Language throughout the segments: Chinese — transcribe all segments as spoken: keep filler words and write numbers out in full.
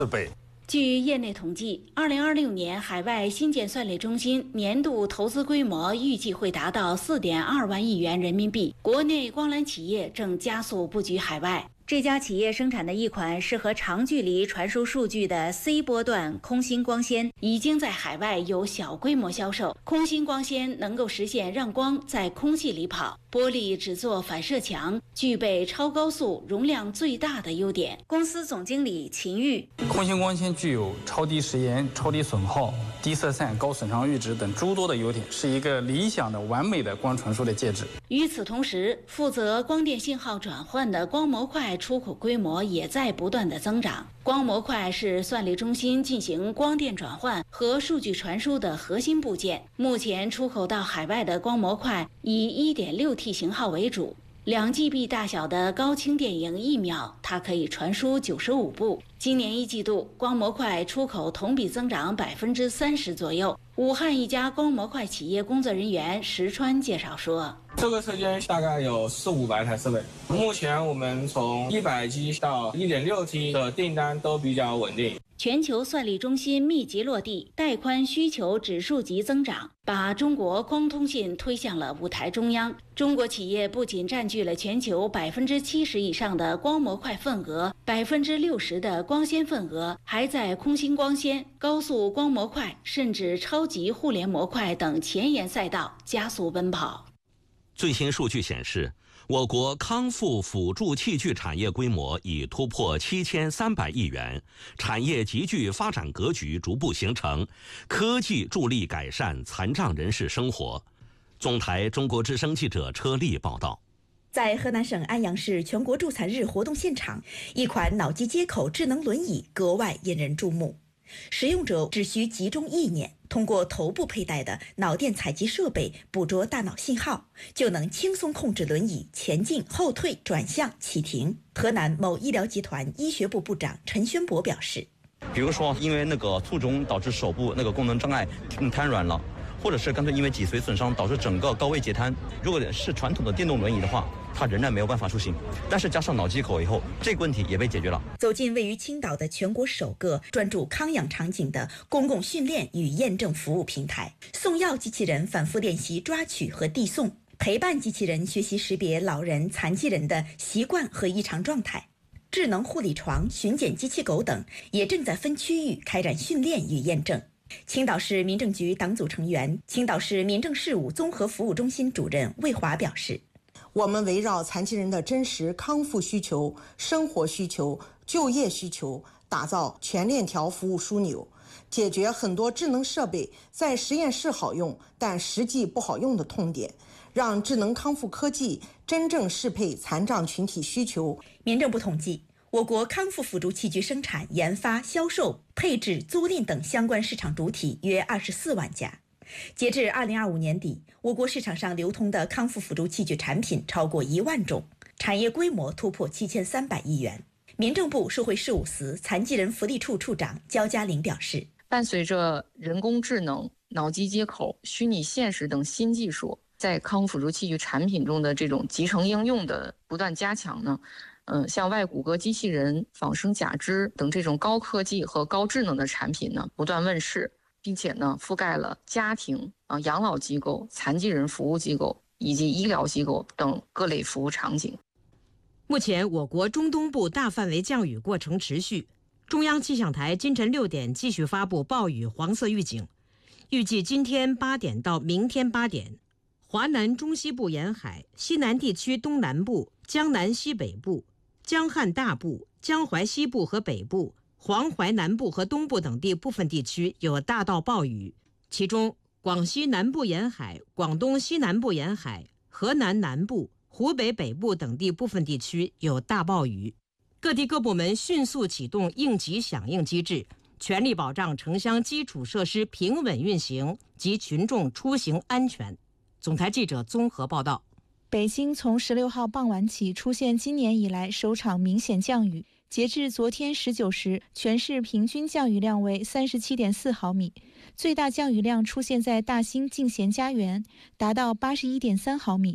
四倍。 据业内统计，二零二六年海外新建算力中心年度投资规模预计会达到四点二万亿元人民币。国内光缆企业正加速布局海外。这家企业生产的一款适合长距离传输数据的 C 波段空心光纤，已经在海外有小规模销售。空心光纤能够实现让光在空气里跑，玻璃只做反射墙，具备超高速、容量最大的优点。公司总经理秦玉： 空心光纤具有超低时延、超低损耗、低色散、高损伤阈值等诸多的优点，是一个理想的完美的光传输的介质。 与此同时，负责光电信号转换的光模块出口规模也在不断的增长。光模块是算力中心进行光电转换和数据传输的核心部件。目前出口到海外的光模块以 一点六 T 型号为主，两 G B 大小的高清电影一秒，它可以传输九十五部。今年一季度，光模块出口同比增长百分之三十左右。武汉一家光模块企业工作人员石川介绍说， 这个车间大概有四五百台设备，目前我们从一百 G 到 一点六 T 的订单都比较稳定。 全球算力中心密集落地，带宽需求指数级增长，把中国光通信推向了舞台中央。中国企业不仅占据了全球百分之七十以上的光模块份额，百分之六十的光纤份额，还在空心光纤、高速光模块，甚至超级互联模块等前沿赛道加速奔跑。 最新数据显示，我国康复辅助器具产业规模已突破七千三百亿元，产业集聚发展格局逐步形成，科技助力改善残障人士生活。总台中国之声记者车丽报道。 在河南省安阳市全国助残日活动现场，一款脑机接口智能轮椅格外引人注目。使用者只需集中意念，通过头部佩戴的脑电采集设备捕捉大脑信号，就能轻松控制轮椅前进、后退、转向、启停。河南某医疗集团医学部部长陈宣博表示， 比如说因为那个卒中导致手部那个功能障碍瘫软了，或者是干脆因为脊髓损伤导致整个高位截瘫。如果是传统的电动轮椅的话，它仍然没有办法出行，但是加上脑机口以后，这个问题也被解决了。 走进位于青岛的全国首个专注康养场景的公共训练与验证服务平台，送药机器人反复练习抓取和递送，陪伴机器人学习识别老人、残疾人的习惯和异常状态。智能护理床、巡检机器狗等也正在分区域开展训练与验证。青岛市民政局党组成员、青岛市民政事务综合服务中心主任魏华表示， 我们围绕残疾人的真实康复需求、生活需求、就业需求，打造全链条服务枢纽，解决很多智能设备在实验室好用，但实际不好用的痛点，让智能康复科技真正适配残障群体需求。 民政部统计，我国康复辅助器具生产、研发、销售、配置、租赁等相关市场主体约二十四万家。截至二零二五年底，我国市场上流通的康复辅助器具产品超过一万种，产业规模突破七千三百亿元。民政部社会事务司残疾人福利处处长焦嘉玲表示， 伴随着人工智能、脑机接口、虚拟现实等新技术在康复辅助器具产品中的这种集成应用的不断加强呢，嗯，像外骨骼机器人、仿生假肢等这种高科技和高智能的产品呢不断问世，并且呢覆盖了家庭、啊养老机构、残疾人服务机构以及医疗机构等各类服务场景。 目前，我国中东部大范围降雨过程持续，中央气象台今晨六点继续发布暴雨黄色预警，预计今天八点到明天八点，华南中西部沿海、西南地区东南部、江南西北部、江汉大部、江淮西部和北部、黄淮南部和东部等地部分地区有大到暴雨，其中广西南部沿海、广东西南部沿海、河南南部、湖北北部等地部分地区有大暴雨。各地各部门迅速启动应急响应机制，全力保障城乡基础设施平稳运行及群众出行安全。总台记者综合报道。 北京从十六号傍晚起出现今年以来首场明显降雨，截至昨天十九时，全市平均降雨量为三十七点四毫米，最大降雨量出现在大兴进贤家园，达到八十一点三毫米。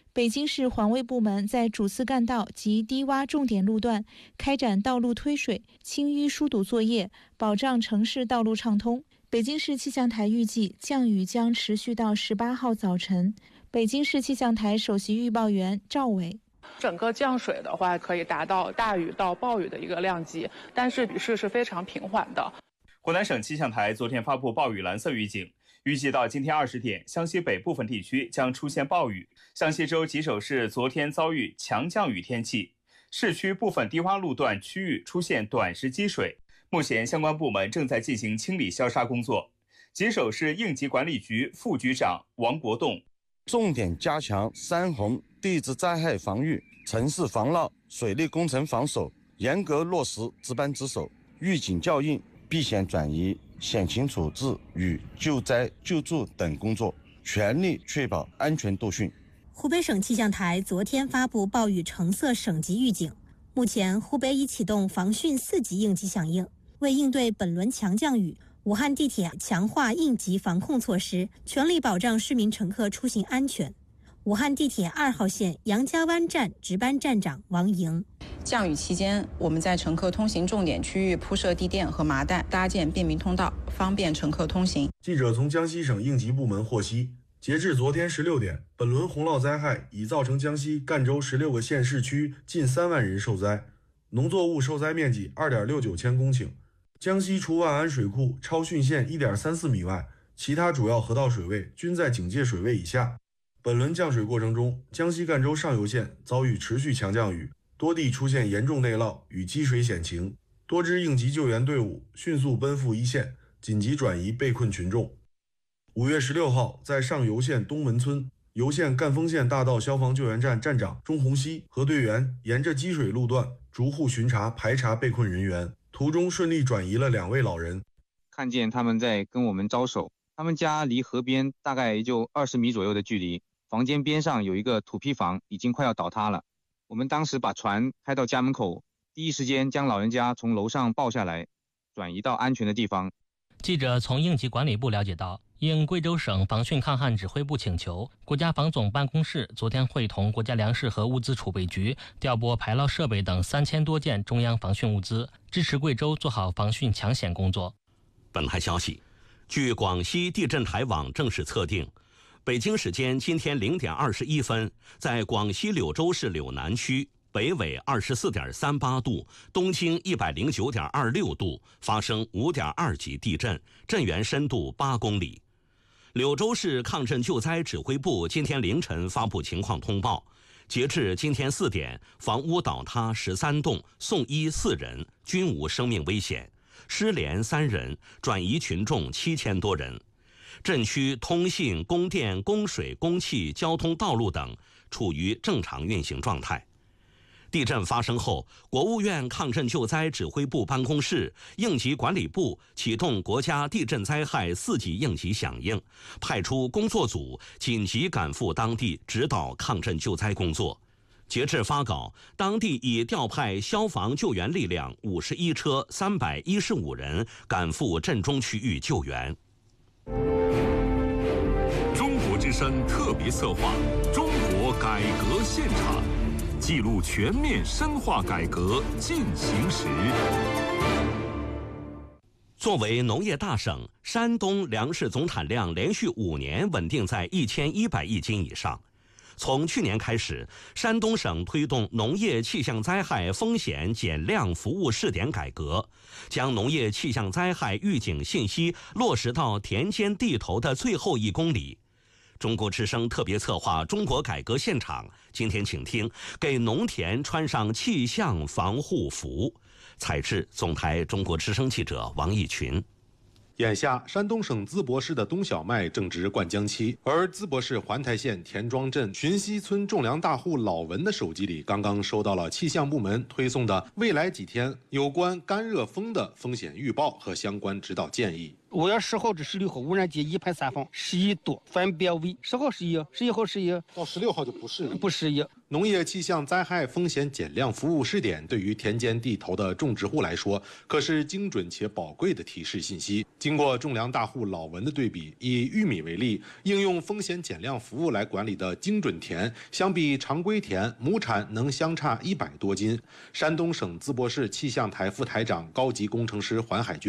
北京市环卫部门在主次干道及低洼重点路段开展道路推水、清淤疏堵作业，保障城市道路畅通。北京市气象台预计降雨将持续到十八号早晨。北京市气象台首席预报员赵伟。 整个降水的话，可以达到大雨到暴雨的一个量级，但是雨势是非常平缓的。 湖南省气象台昨天发布暴雨蓝色预警，预计到今天二十点，湘西北部分地区将出现暴雨。湘西州吉首市昨天遭遇强降雨天气，市区部分低洼路段区域出现短时积水，目前相关部门正在进行清理消杀工作。吉首市应急管理局副局长王国栋， 重点加强山洪地质灾害防御、城市防涝、水利工程防守，严格落实值班值守、预警校应、避险转移、险情处置与救灾救助等工作，全力确保安全度汛。 湖北省气象台昨天发布暴雨橙色省级预警，目前湖北已启动防汛四级应急响应。为应对本轮强降雨，武汉地铁强化应急防控措施，全力保障市民乘客出行安全。武汉地铁二号线杨家湾站值班站长王莹： 降雨期间，我们在乘客通行重点区域铺设地垫和麻袋，搭建便民通道，方便乘客通行。 记者从江西省应急部门获悉，截至昨天十六点，本轮洪涝灾害已造成江西赣州十六个县市区近三万人受灾，农作物受灾面积二点六九千公顷。江西除万安水库超汛线一点三四米外，其他主要河道水位均在警戒水位以下。本轮降水过程中，江西赣州上游县遭遇持续强降雨，多地出现严重内涝与积水险情，多支应急救援队伍迅速奔赴一线，紧急转移被困群众。五月十六号，在上游县东门村，油县赣丰县大道消防救援站站长钟洪熙和队员沿着积水路段逐户巡查排查被困人员，途中顺利转移了两位老人。 看见他们在跟我们招手，他们家离河边大概也就二十米左右的距离，房间边上有一个土坯房，已经快要倒塌了。我们当时把船开到家门口，第一时间将老人家从楼上抱下来，转移到安全的地方。 记者从应急管理部了解到，应贵州省防汛抗旱指挥部请求，国家防总办公室昨天会同国家粮食和物资储备局调拨排涝设备等三千多件中央防汛物资，支持贵州做好防汛抢险工作。 本台消息，据广西地震台网正式测定，北京时间今天零点二十一分，在广西柳州市柳南区北纬二十四点三八度，东经一百零九点二六度，发生五点二级地震，震源深度八公里。柳州市抗震救灾指挥部今天凌晨发布情况通报，截至今天四点，房屋倒塌十三栋，送医四人，均无生命危险；失联三人，转移群众七千多人。震区通信、供电、供水、供气、交通道路等处于正常运行状态。地震发生后，国务院抗震救灾指挥部办公室、应急管理部启动国家地震灾害四级应急响应，派出工作组紧急赶赴当地指导抗震救灾工作。截至发稿，当地已调派消防救援力量五十一车、三百一十五人赶赴震中区域救援。 中国之声特别策划《中国改革现场》，记录全面深化改革进行时。 作为农业大省，山东粮食总产量连续五年稳定在一千一百亿斤以上。从去年开始，山东省推动农业气象灾害风险减量服务试点改革，将农业气象灾害预警信息落实到田间地头的最后一公里。中国之声特别策划《中国改革现场》，今天请听给农田穿上气象防护服。采制总台中国之声记者王义群。 眼下，山东省淄博市的冬小麦正值灌浆期，而淄博市环台县田庄镇寻溪村种粮大户老文的手机里刚刚收到了气象部门推送的未来几天有关干热风的风险预报和相关指导建议。 五月十号至十六号污染级一排三风，十一度，分别为十号适宜，十一号适宜， 到十六号就不适宜。 不适宜。 农业气象灾害风险减量服务试点对于田间地头的种植户来说，可是精准且宝贵的提示信息。经过种粮大户老文的对比，以玉米为例，应用风险减量服务来管理的精准田，相比常规田，亩产能相差一百多斤。山东省淄博市气象台副台长、高级工程师环海军